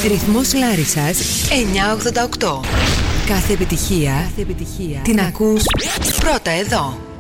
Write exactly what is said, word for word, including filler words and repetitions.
Ρυθμός Λάρισσας εννιακόσια ογδόντα οκτώ. Κάθε επιτυχία, Κάθε επιτυχία την ακούς πρώτα εδώ.